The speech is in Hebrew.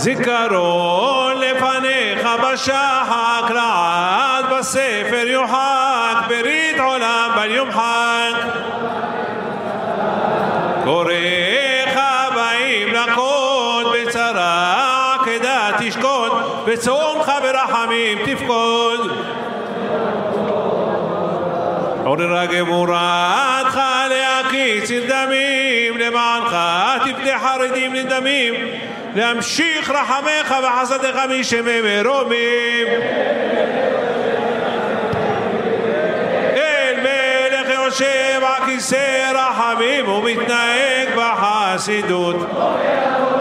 זיכרון לפניך בשחק, לעד בספר יוחק, ברית עולם בל יומחק. קוראיך באים לקוד, בצרה עקדה תשקוד, בצומך ברחמים תפקוד. עוררה גבורתך להקיץ דמים, למענך תפדה חרדים לדמים, להמשיך רחמך וחסדיך משמי מרומים. אל מלך יושב על כיסא רחמים ומתנהג בחסידות.